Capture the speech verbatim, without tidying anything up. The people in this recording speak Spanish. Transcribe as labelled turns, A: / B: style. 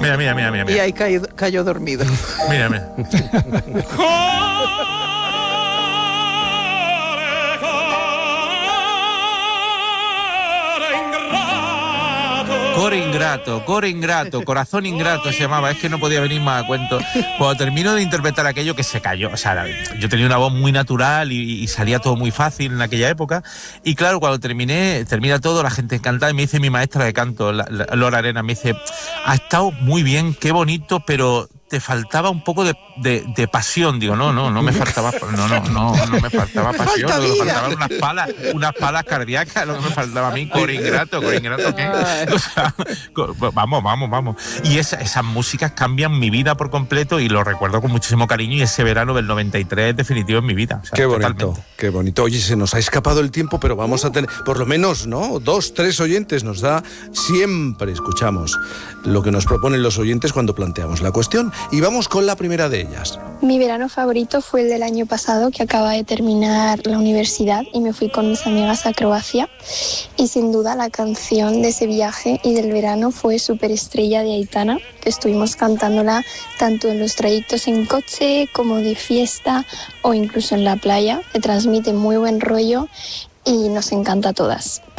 A: Mira, mira, mira, mira.
B: Y ahí cayó, cayó dormido.
A: Mira, mira. Core ingrato, core ingrato, corazón ingrato se llamaba, es que no podía venir más a cuento. Cuando termino de interpretar aquello, que se cayó, o sea, yo tenía una voz muy natural y, y salía todo muy fácil en aquella época, y claro, cuando terminé, termina todo, la gente encantada, y me dice mi maestra de canto, la, la, Lora Arena, me dice, ha estado muy bien, qué bonito, pero te faltaba un poco de, de, de pasión. Digo, no, no, no me faltaba, no, no, no, no me faltaba pasión,
B: Falta
A: lo que me
B: vida.
A: faltaban unas palas, unas palas cardíacas, lo que me faltaba a mí, core ingrato, core ingrato, ¿qué? O sea, vamos, vamos, vamos. Y esa, esas músicas cambian mi vida por completo y lo recuerdo con muchísimo cariño, y ese verano del noventa y tres es definitivo en mi vida. O sea,
C: qué bonito,
A: totalmente.
C: Qué bonito. Oye, se nos ha escapado el tiempo, pero vamos a tener, por lo menos, ¿no? Dos, tres oyentes nos da. Siempre escuchamos lo que nos proponen los oyentes cuando planteamos la cuestión. Y vamos con la primera de ellas.
D: Mi verano favorito fue el del año pasado, que acaba de terminar la universidad y me fui con mis amigas a Croacia. Y sin duda la canción de ese viaje y del verano fue Superestrella de Aitana, que estuvimos cantándola tanto en los trayectos en coche como de fiesta o incluso en la playa, que transmite muy buen rollo y nos encanta a todas.